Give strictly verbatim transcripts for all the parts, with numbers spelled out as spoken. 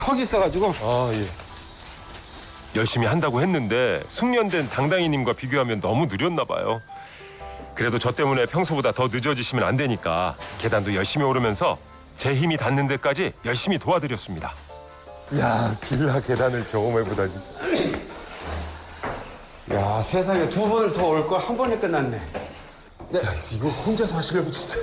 턱이 있어가지고. 아, 예. 열심히 한다고 했는데 숙련된 당당이님과 비교하면 너무 느렸나 봐요. 그래도 저 때문에 평소보다 더 늦어지시면 안 되니까 계단도 열심히 오르면서 제 힘이 닿는 데까지 열심히 도와드렸습니다. 야, 빌라 계단을 경험해보다니. 야, 세상에 두 번을 더 올 걸 한 번에 끝났네. 야, 이거 혼자서 하시려면 진짜.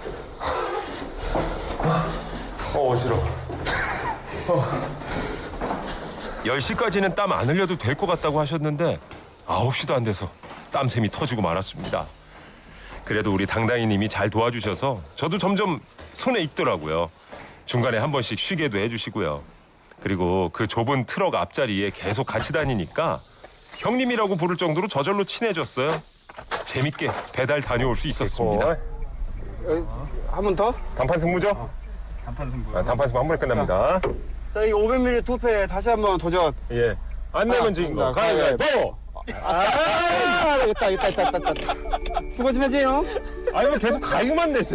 어, 어지러워. 어. 열 시까지는 땀 안 흘려도 될 것 같다고 하셨는데 아홉 시도 안 돼서 땀샘이 터지고 말았습니다. 그래도 우리 당당이님이 잘 도와주셔서 저도 점점 손에 익더라고요. 중간에 한 번씩 쉬게도 해주시고요. 그리고 그 좁은 트럭 앞자리에 계속 같이 다니니까 형님이라고 부를 정도로 저절로 친해졌어요. 재밌게 배달 다녀올 수 있었습니다. 한 번 더? 단판 승부죠? 단판 승부. 아, 단판 승부 한 번에 끝납니다. 자, 이 오백 밀리리터 두 패 다시 한번 도전. 예. 안 내면 지인 거. 가위바위보! 아, 있다, 있다, 있다, 있다, 있다. 수고 좀 해줘요. 아니, 왜 계속 가위만 내세요?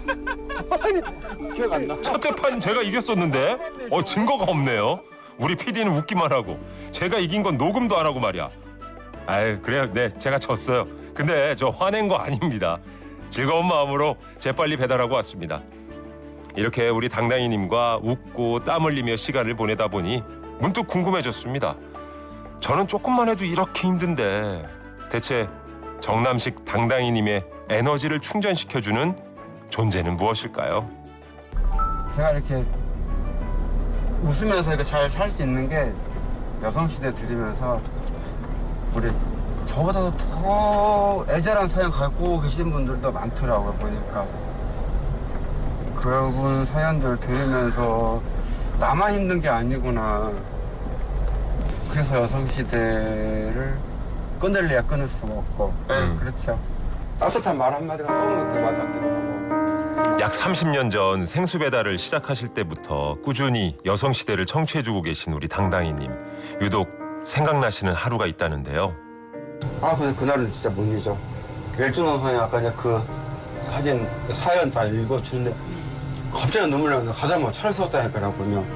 기억 안 나. 첫째 판 제가 이겼었는데 어 증거가 없네요. 우리 피디는 웃기만 하고 제가 이긴 건 녹음도 안 하고 말이야. 아유, 그래요. 네, 제가 졌어요. 근데 저 화낸 거 아닙니다. 즐거운 마음으로 재빨리 배달하고 왔습니다. 이렇게 우리 당당이님과 웃고 땀 흘리며 시간을 보내다 보니 문득 궁금해졌습니다. 저는 조금만 해도 이렇게 힘든데 대체 정남식 당당이님의 에너지를 충전시켜주는 존재는 무엇일까요? 제가 이렇게 웃으면서 이렇게 잘 살 수 있는 게 여성시대 들으면서 우리 저보다도 더 애절한 사연 갖고 계신 분들도 많더라고요, 보니까. 그분 사연들 들으면서 나만 힘든 게 아니구나. 그래서 여성시대를 끊을래야 끊을 수가 없고. 네, 음. 그렇죠. 따뜻한 말 한마디가 너무 이렇게 와닿기도 하고. 약 삼십 년 전 생수 배달을 시작하실 때부터 꾸준히 여성시대를 청취해주고 계신 우리 당당이님. 유독 생각나시는 하루가 있다는데요. 아, 근데 그날은 진짜 못 잊어. 일준원 선생님 아까 이제 그 사진, 사연 다 읽어주는데 갑자기 눈물 나는데 가자마자 차를 세웠다니까, 나 보면.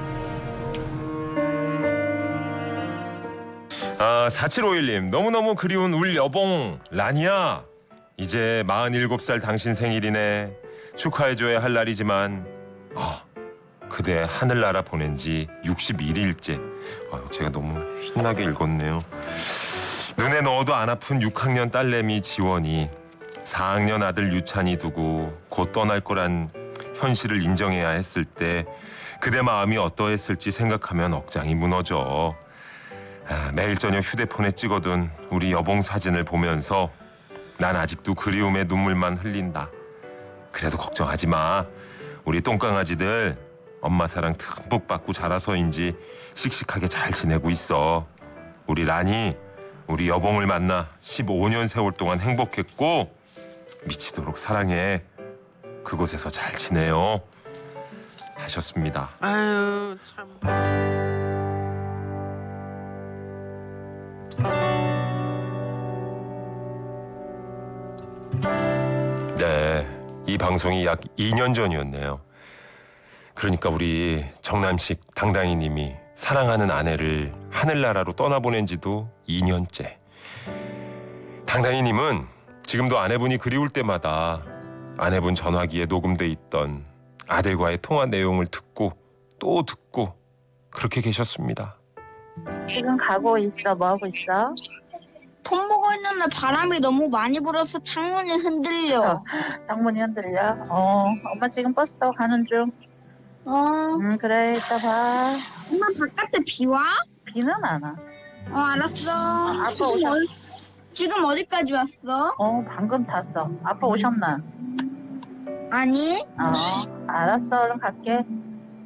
아, 사칠오일님 너무너무 그리운 울 여봉 라니야. 이제 마흔일곱 살 당신 생일이네. 축하해줘야 할 날이지만 아, 그대 하늘나라 보낸 지 육십일 일째. 아유, 제가 너무 신나게 읽었네요. 눈에 넣어도 안 아픈 육 학년 딸내미 지원이 사 학년 아들 유찬이 두고 곧 떠날 거란 현실을 인정해야 했을 때 그대 마음이 어떠했을지 생각하면 억장이 무너져. 아, 매일 저녁 휴대폰에 찍어둔 우리 여봉 사진을 보면서 난 아직도 그리움의 눈물만 흘린다. 그래도 걱정하지 마. 우리 똥강아지들 엄마 사랑 듬뿍 받고 자라서인지 씩씩하게 잘 지내고 있어. 우리 라니, 우리 여봉을 만나 십오 년 세월 동안 행복했고 미치도록 사랑해. 그곳에서 잘 지내요. 하셨습니다. 아유 참. 네, 이 방송이 약 이 년 전이었네요. 그러니까 우리 정남식 당당이님이 사랑하는 아내를 하늘나라로 떠나보낸 지도 이 년째. 당당이님은 지금도 아내분이 그리울 때마다 아내분 전화기에 녹음돼 있던 아들과의 통화 내용을 듣고 또 듣고 그렇게 계셨습니다. 지금 가고 있어. 뭐 하고 있어? 돈 보고 있는데 바람이 너무 많이 불어서 창문이 흔들려. 창문이 흔들려? 어, 엄마 지금 버스 타고 가는 중. 어, 응, 그래, 이따 봐. 엄마 바깥에 비 와? 비는 안 와. 어, 알았어. 아빠 지금, 오셨- 어디, 지금 어디까지 왔어? 어, 방금 탔어. 아빠 오셨나? 아니, 어, 알았어. 얼른 갈게.